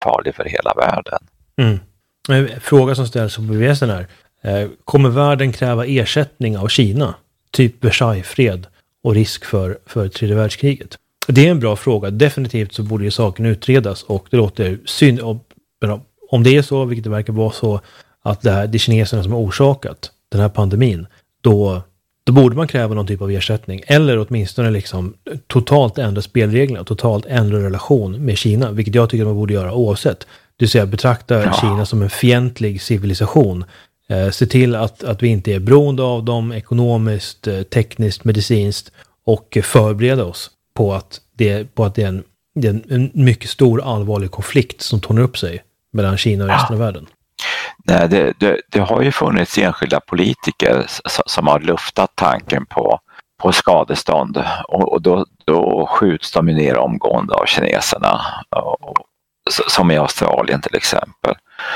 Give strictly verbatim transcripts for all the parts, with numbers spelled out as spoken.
farlig för hela världen. Mm. En fråga som ställs på B V S är, eh, kommer världen kräva ersättning av Kina? Typ Versailles-fred och risk för, för tredje världskriget? Det är en bra fråga. Definitivt så borde ju saken utredas, och det låter synd om, om det är så, vilket det verkar vara så, att det här det är kineserna som har orsakat den här pandemin, då, då borde man kräva någon typ av ersättning, eller åtminstone liksom totalt ändra spelreglerna, totalt ändra relation med Kina, vilket jag tycker man borde göra oavsett. Det vill säga betrakta ja. Kina som en fientlig civilisation. Eh, se till att, att vi inte är beroende av dem ekonomiskt, eh, tekniskt, medicinskt, och förbereda oss på att det, på att det är, en, det är en, en mycket stor allvarlig konflikt som tornar upp sig mellan Kina och resten av världen. Nej, det, det, det har ju funnits enskilda politiker som har luftat tanken på, på skadestånd, och, och då, då skjuts de ner omgående av kineserna, och, som i Australien till exempel.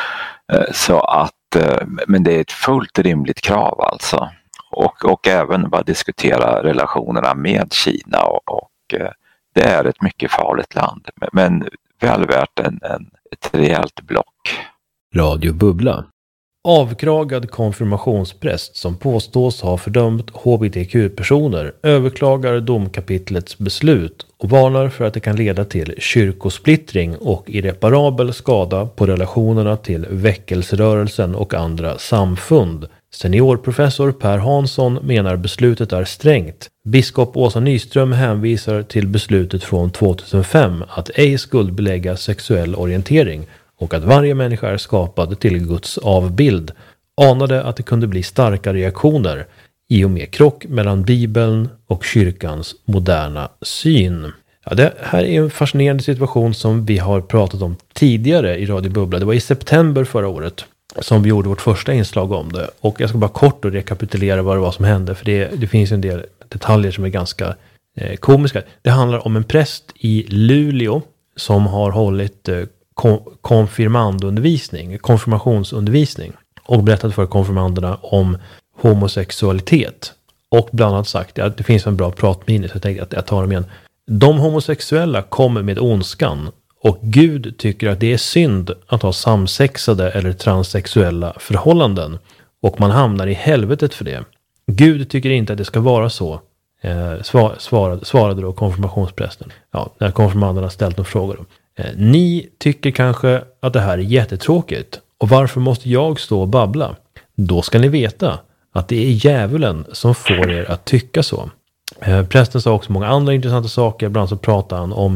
Så att, men det är ett fullt rimligt krav alltså. Och, och även bara diskutera relationerna med Kina, och, och det är ett mycket farligt land, men väl värt en, en, ett rejält block. Radio Bubbla. Avkragad konfirmationspräst som påstås ha fördömt H B T Q-personer överklagar domkapitlets beslut och varnar för att det kan leda till kyrkosplittring och irreparabel skada på relationerna till väckelserörelsen och andra samfund. Seniorprofessor Per Hansson menar beslutet är strängt. Biskop Åsa Nyström hänvisar till beslutet från tvåtusenfem att ej skuldbelägga sexuell orientering och att varje människa är skapad till Guds avbild. Anade att det kunde bli starka reaktioner i och med krock mellan Bibeln och kyrkans moderna syn. Ja, det här är en fascinerande situation som vi har pratat om tidigare i Radio Bubbla. Det var i september förra året som vi gjorde vårt första inslag om det. Och jag ska bara kort och rekapitulera vad det var som hände, för det, det finns en del detaljer som är ganska eh, komiska. Det handlar om en präst i Luleå som har hållit eh, konfirmandundervisning, konfirmationsundervisning, och berättat för konfirmanderna om homosexualitet. Och bland annat sagt, ja, det finns en bra pratminne så jag tänkte att jag tar dem igen. De homosexuella kommer med ondskan, och Gud tycker att det är synd att ha samsexade eller transsexuella förhållanden, och man hamnar i helvetet för det. Gud tycker inte att det ska vara så, eh, svarade, svarade då konfirmationsprästen. Ja, när konfirmanderna ställt några frågor då. Eh, ni tycker kanske att det här är jättetråkigt, och varför måste jag stå och babbla? Då ska ni veta att det är djävulen som får er att tycka så. Eh, prästen sa också många andra intressanta saker, bland annat så pratade han om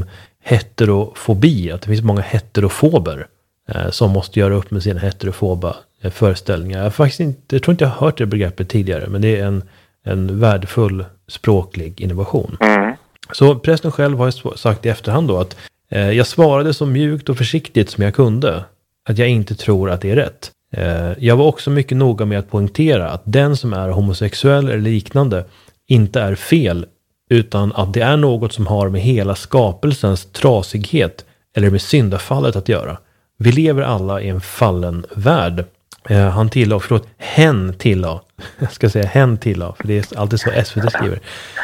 heterofobi, att det finns många heterofober eh, som måste göra upp med sina heterofoba eh, föreställningar. Jag, faktiskt inte, jag tror inte jag har hört det begreppet tidigare, men det är en, en värdefull språklig innovation. Mm. Så prästen själv har sagt i efterhand då att eh, jag svarade så mjukt och försiktigt som jag kunde att jag inte tror att det är rätt. Eh, jag var också mycket noga med att poängtera att den som är homosexuell eller liknande inte är fel, utan att det är något som har med hela skapelsens trasighet eller med syndafallet att göra. Vi lever alla i en fallen värld. Eh, han tillade, förlåt, hen tillade, jag ska säga hen tillade, för det är alltid så S V T skriver.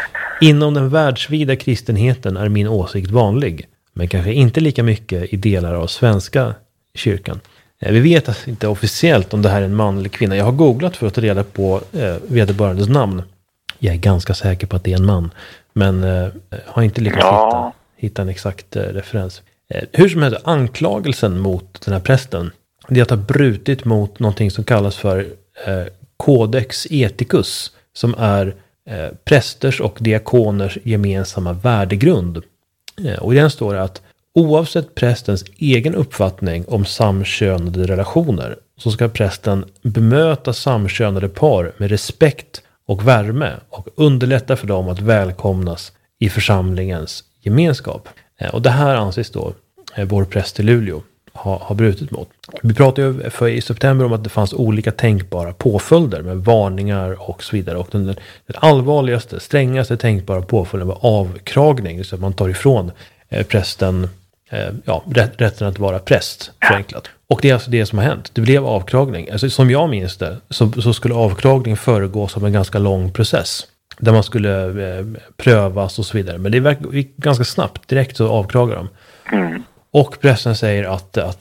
Inom den världsvida kristenheten är min åsikt vanlig, men kanske inte lika mycket i delar av svenska kyrkan. Eh, vi vet inte officiellt om det här är en man eller kvinna. Jag har googlat för att ta reda på eh, vederbörandes namn. Jag är ganska säker på att det är en man, men eh, har inte lyckats ja. hitta, hitta en exakt eh, referens. Eh, hur som helst, anklagelsen mot den här prästen, det är att ha brutit mot någonting som kallas för eh, Codex Ethicus, som är eh, prästers och diakoners gemensamma värdegrund. Eh, och i den står det att oavsett prästens egen uppfattning om samkönade relationer så ska prästen bemöta samkönade par med respekt och värme och underlätta för dem att välkomnas i församlingens gemenskap. Och det här anses då vår präst i Luleå ha, ha brutit mot. Vi pratade ju för i september om att det fanns olika tänkbara påföljder med varningar och så vidare. Och den, den allvarligaste, strängaste tänkbara påföljden var avkragning, så att man tar ifrån eh, prästen eh, ja, rätt, rätten att vara präst, förenklat. Och det är alltså det som har hänt. Det blev avkragning. Alltså, som jag minns det så, så skulle avkragning föregås av en ganska lång process. Där man skulle eh, prövas och så vidare. Men det gick ganska snabbt. Direkt så avkragar de. Mm. Och prästen säger att, att